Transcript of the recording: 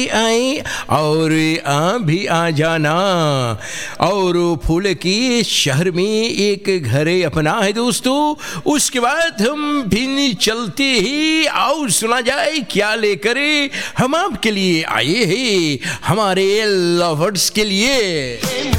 आए और आ भी आ जाना। और फूल के शहर में एक घर अपना है दोस्तों। उसके बाद हम भी चलते ही आओ सुना जाए क्या लेकर हम आपके लिए आए हैं, हमारे लवर्स के लिए।